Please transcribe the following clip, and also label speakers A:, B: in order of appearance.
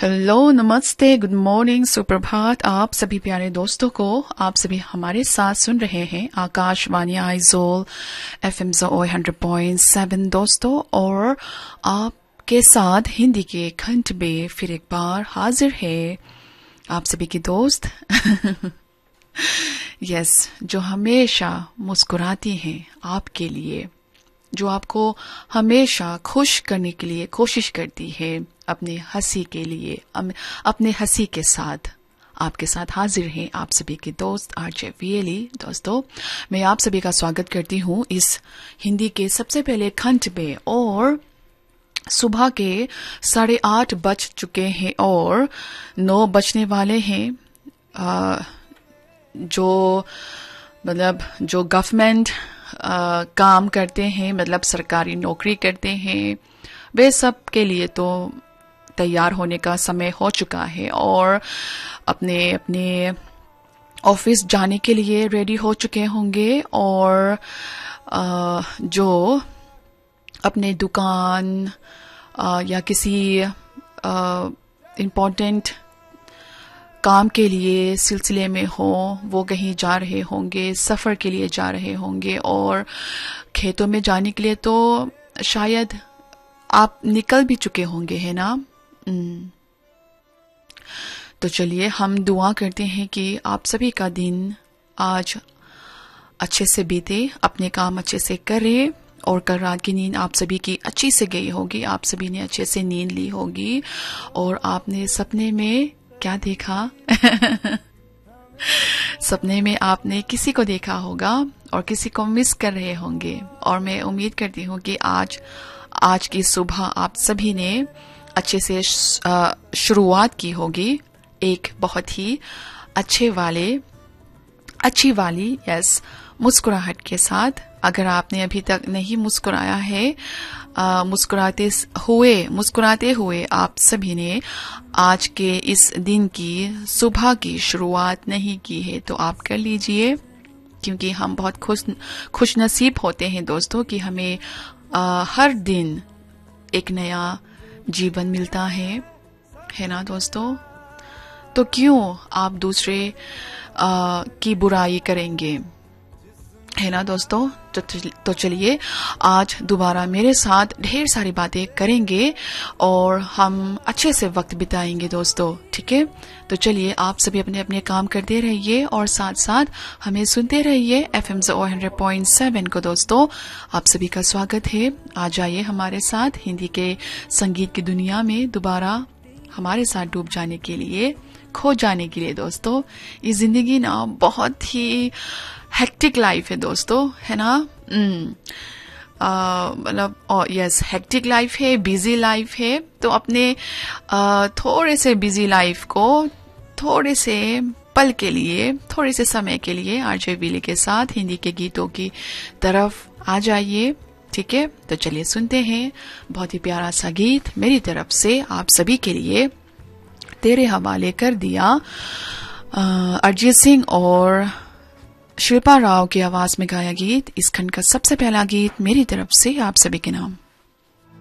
A: Hello, नमस्ते, good morning, सुप्रभात आप सभी प्यारे दोस्तों को। आप सभी हमारे साथ सुन रहे हैं आकाशवाणी आइजोल FM 100.7 दोस्तों, और आपके साथ हिंदी के खंड में फिर एक बार हाजिर है आप सभी की दोस्त यस, जो हमेशा मुस्कुराती हैं आपके लिए, जो आपको हमेशा खुश करने के लिए कोशिश करती है, अपने हंसी के लिए, अपने हंसी के साथ आपके साथ हाजिर हैं आप सभी के दोस्त आरजे वीएली। दोस्तों, मैं आप सभी का स्वागत करती हूँ इस हिंदी के सबसे पहले खंड में, और सुबह के 8:30 बज चुके हैं और 9 बजने वाले हैं। जो गवर्नमेंट काम करते हैं, मतलब सरकारी नौकरी करते हैं, वे सब के लिए तो तैयार होने का समय हो चुका है और अपने अपने ऑफिस जाने के लिए रेडी हो चुके होंगे। और जो अपने दुकान या किसी इम्पोर्टेंट काम के लिए सिलसिले में हो, वो कहीं जा रहे होंगे, सफर के लिए जा रहे होंगे, और खेतों में जाने के लिए तो शायद आप निकल भी चुके होंगे, है ना। तो चलिए हम दुआ करते हैं कि आप सभी का दिन आज अच्छे से बीते, अपने काम अच्छे से करें, और कल रात की नींद आप सभी की अच्छी से गई होगी, आप सभी ने अच्छे से नींद ली होगी, और आपने सपने में क्या देखा सपने में आपने किसी को देखा होगा और किसी को मिस कर रहे होंगे, और मैं उम्मीद करती हूँ कि आज की सुबह आप सभी ने अच्छे से शुरुआत की होगी एक बहुत ही अच्छी वाली मुस्कुराहट के साथ। अगर आपने अभी तक नहीं मुस्कुराया है, मुस्कुराते हुए आप सभी ने आज के इस दिन की सुबह की शुरुआत नहीं की है, तो आप कर लीजिए, क्योंकि हम बहुत खुश नसीब होते हैं दोस्तों कि हमें हर दिन एक नया जीवन मिलता है ना दोस्तों। तो क्यों आप दूसरे की बुराई करेंगे, है ना दोस्तों। तो चलिए आज दोबारा मेरे साथ ढेर सारी बातें करेंगे और हम अच्छे से वक्त बिताएंगे दोस्तों, ठीक है। तो चलिए आप सभी अपने अपने काम करते रहिए और साथ साथ हमें सुनते रहिए FM 100.7 को। दोस्तों, आप सभी का स्वागत है। आ जाइए हमारे साथ हिंदी के संगीत की दुनिया में दोबारा हमारे साथ डूब जाने के लिए, खो जाने के लिए। दोस्तों, ये जिंदगी ना बहुत ही हेक्टिक लाइफ है दोस्तों, है ना। मतलब यस, हेक्टिक लाइफ है, बिजी लाइफ है। तो अपने थोड़े से बिजी लाइफ को थोड़े से पल के लिए, थोड़े से समय के लिए आरजे वीएली के साथ हिंदी के गीतों की तरफ आ जाइए, ठीक है। तो चलिए सुनते हैं बहुत ही प्यारा सा गीत मेरी तरफ से आप सभी के लिए। तेरे हवाले कर दिया, अरिजीत सिंह और शिल्पा राव की आवाज में गाया गीत। इस खंड का सबसे पहला गीत मेरी तरफ से आप सभी के नाम।